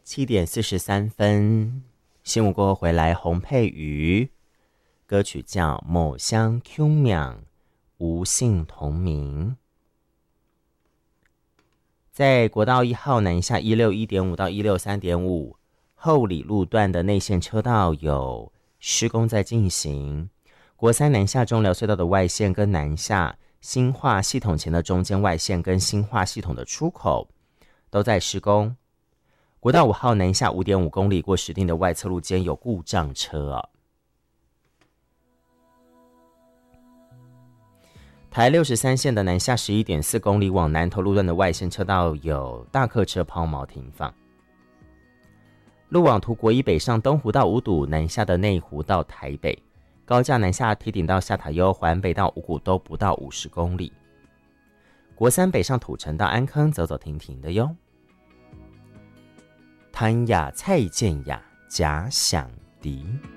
7:43，新闻过后回来，洪佩瑜歌曲叫《某乡 Q 秒无姓同名》。在国道1号南下161.5到163.5后里路段的内线车道有施工在进行，国三南下中寮隧道的外线跟南下新化系统前的中间外线跟新化系统的出口都在施工。国道5号南下5.5公里过石碇的外侧路间有故障车台63线的南下11.4公里往南投路段的外线车道有大客车抛锚停放。路网图国一北上东湖到五堵，南下的内湖到台北，高架南下堤顶到下塔悠，环北到五股都不到50公里。国三北上土城到安坑走走停停的哟。谭雅蔡健雅假想敌。